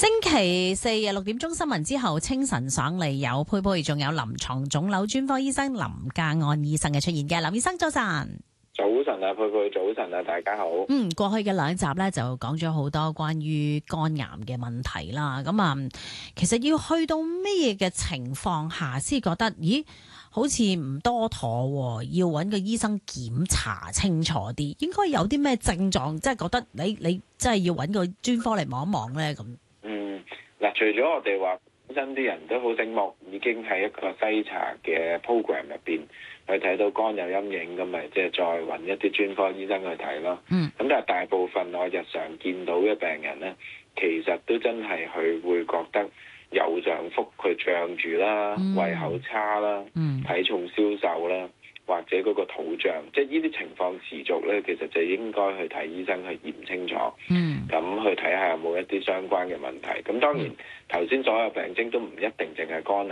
星期四日6點鐘新聞之後，清晨上嚟有佩佩，仲有臨床腫瘤專科醫生林家安醫生嘅出現嘅。林醫生早晨。 早晨啊，佩佩，早晨啊，大家好。 過去嘅2集咧就講咗好多關於肝癌嘅問題啦。咁啊，其實要去到咩嘅情況下先覺得，咦，好似唔多妥，要揾個醫生檢查清楚啲，應該有啲咩症狀，即係覺得你真係要揾個專科嚟望一望咧咁。 嗱，除咗我哋話本身啲人都好醒目，已經喺一個篩查嘅 program 入邊去睇到肝有陰影，咁咪即係再揾一啲專科醫生去睇咯。咁但係大部分我日常見到嘅病人咧，其實都真係佢會覺得有漲幅，佢脹住啦，胃口差啦，體重消瘦啦，或者嗰個肚脹，即係呢啲情況持續咧，其實就應該去睇醫生去驗清楚。咁去睇下有冇一啲相關嘅問題。咁當然頭先所有病徵都唔一定淨係肝癌